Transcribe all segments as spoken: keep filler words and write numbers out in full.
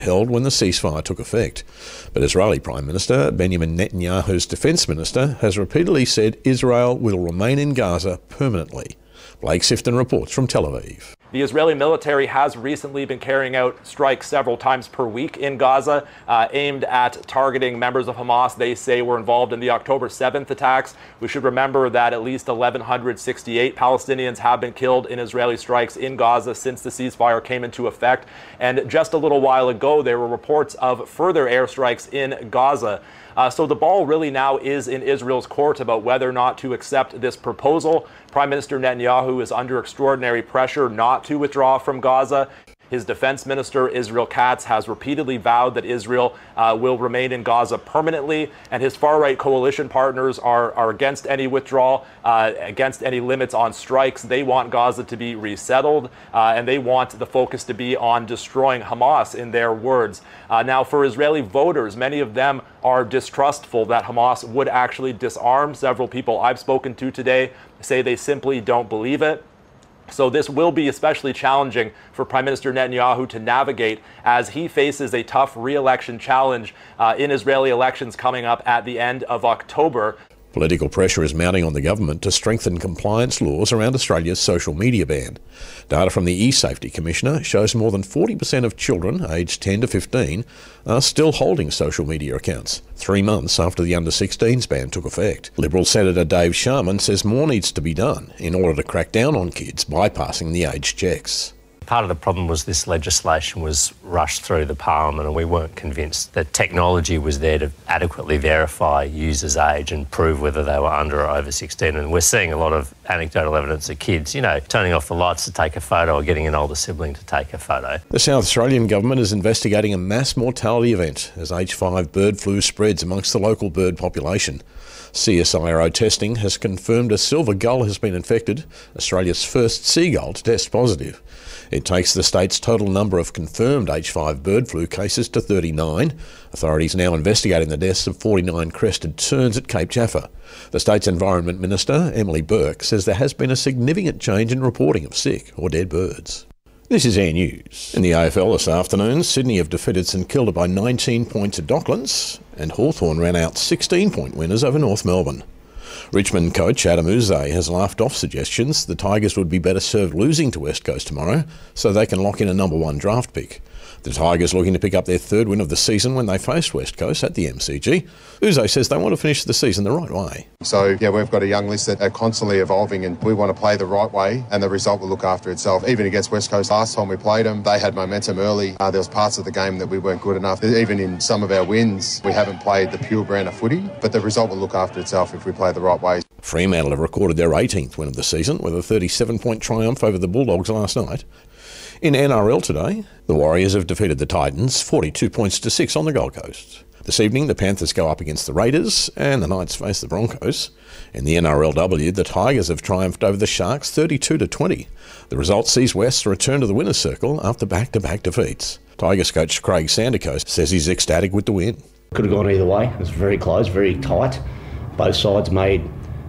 held when the ceasefire took effect. But Israeli Prime Minister Benjamin Netanyahu's defence minister has repeatedly said Israel will remain in Gaza permanently. Blake Sifton reports from Tel Aviv. The Israeli military has recently been carrying out strikes several times per week in Gaza, uh, aimed at targeting members of Hamas they say were involved in the October seventh attacks. We should remember that at least one thousand one hundred sixty-eight Palestinians have been killed in Israeli strikes in Gaza since the ceasefire came into effect. And just a little while ago, there were reports of further airstrikes in Gaza. Uh, so the ball really now is in Israel's court about whether or not to accept this proposal. Prime Minister Netanyahu is under extraordinary pressure not to withdraw from Gaza. His defense minister, Israel Katz, has repeatedly vowed that Israel uh, will remain in Gaza permanently, and his far-right coalition partners are, are against any withdrawal, uh, against any limits on strikes. They want Gaza to be resettled, uh, and they want the focus to be on destroying Hamas, in their words. Uh, now, for Israeli voters, many of them are distrustful that Hamas would actually disarm. Several people I've spoken to today say they simply don't believe it. So this will be especially challenging for Prime Minister Netanyahu to navigate as he faces a tough re-election challenge uh, in Israeli elections coming up at the end of October. Political pressure is mounting on the government to strengthen compliance laws around Australia's social media ban. Data from the e-Safety Commissioner shows more than forty percent of children aged ten to fifteen are still holding social media accounts, three months after the under sixteens ban took effect. Liberal Senator Dave Sharman says more needs to be done in order to crack down on kids bypassing the age checks. Part of the problem was this legislation was rushed through the parliament and we weren't convinced that technology was there to adequately verify users' age and prove whether they were under or over sixteen. And we're seeing a lot of anecdotal evidence of kids, you know, turning off the lights to take a photo or getting an older sibling to take a photo. The South Australian government is investigating a mass mortality event as H five bird flu spreads amongst the local bird population. C S I R O testing has confirmed a silver gull has been infected, Australia's first seagull to test positive. It takes the state's total number of confirmed H five bird flu cases to thirty-nine. Authorities now investigating the deaths of forty-nine crested terns at Cape Jaffa. The state's Environment Minister, Emily Burke, says there has been a significant change in reporting of sick or dead birds. This is Air News. In the A F L this afternoon, Sydney have defeated St Kilda by nineteen points at Docklands, and Hawthorn ran out sixteen-point winners over North Melbourne. Richmond coach Adam Uze has laughed off suggestions the Tigers would be better served losing to West Coast tomorrow so they can lock in a number one draft pick. The Tigers looking to pick up their third win of the season when they faced West Coast at the M C G. Uze says they want to finish the season the right way. So, yeah, we've got a young list that are constantly evolving and we want to play the right way and the result will look after itself. Even against West Coast last time we played them, they had momentum early. Uh, there was parts of the game that we weren't good enough. Even in some of our wins, we haven't played the pure brand of footy, but the result will look after itself if we play the right way. Fremantle have recorded their eighteenth win of the season with a thirty-seven-point triumph over the Bulldogs last night. In N R L today, the Warriors have defeated the Titans forty-two points to six on the Gold Coast. This evening, the Panthers go up against the Raiders and the Knights face the Broncos. In the N R L W, the Tigers have triumphed over the Sharks thirty-two to twenty. The result sees West return to the winner's circle after back-to-back defeats. Tigers coach Craig Sandercoe says he's ecstatic with the win. Could have gone either way. It was very close, very tight. Both sides made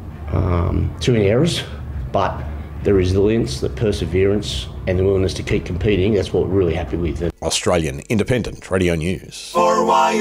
um, too many errors, but the resilience, the perseverance and the willingness to keep competing, that's what we're really happy with. Australian Independent Radio News.